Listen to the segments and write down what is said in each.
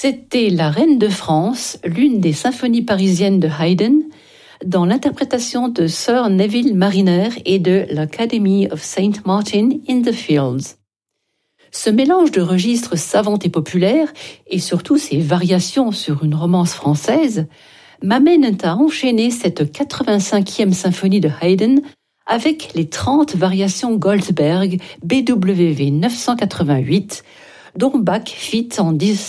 C'était La Reine de France, l'une des symphonies parisiennes de Haydn, dans l'interprétation de Sir Neville Marriner et de l'Academy of St. Martin in the Fields. Ce mélange de registres savants et populaires, et surtout ses variations sur une romance française, m'amènent à enchaîner cette 85e symphonie de Haydn avec les 30 variations Goldberg BWV 988, dont Bach fit en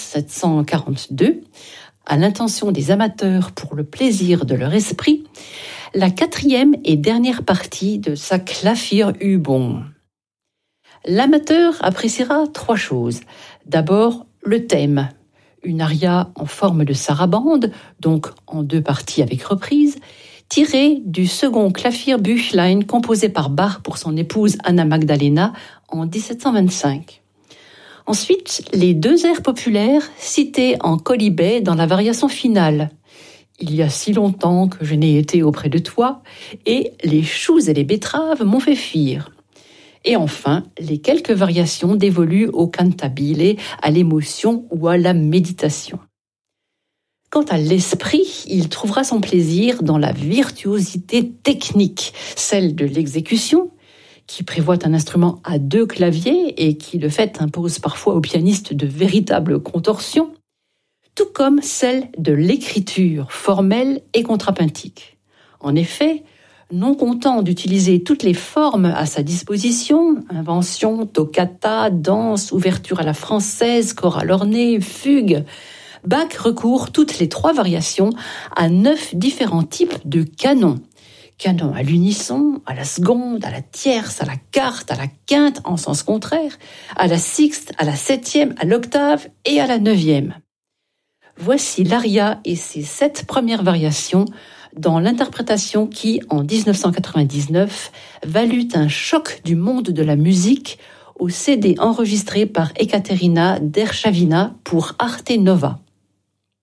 1742, à l'intention des amateurs pour le plaisir de leur esprit, la 4e et dernière partie de sa Klavierübung. L'amateur appréciera 3 choses. D'abord, le thème, une aria en forme de sarabande, donc en 2 parties avec reprise, tirée du second Klavierbüchlein composé par Bach pour son épouse Anna Magdalena en 1725. Ensuite, les 2 airs populaires cités en quolibet dans la variation finale. Il y a si longtemps que je n'ai été auprès de toi, et les choux et les betteraves m'ont fait fuir. Et enfin, les quelques variations dévolues au cantabile, à l'émotion ou à la méditation. Quant à l'esprit, il trouvera son plaisir dans la virtuosité technique, celle de l'exécution, qui prévoit un instrument à 2 claviers et qui, de fait, impose parfois au pianiste de véritables contorsions, tout comme celle de l'écriture formelle et contrapuntique. En effet, non content d'utiliser toutes les formes à sa disposition, invention, toccata, danse, ouverture à la française, chorale ornée, fugue, Bach recourt toutes les 3 variations à 9 différents types de canons. Canon à l'unisson, à la seconde, à la tierce, à la quarte, à la quinte en sens contraire, à la sixte, à la 7e, à l'octave et à la 9e. Voici l'aria et ses 7 premières variations dans l'interprétation qui, en 1999, valut un choc du monde de la musique au CD enregistré par Ekaterina Derchavina pour Arte Nova.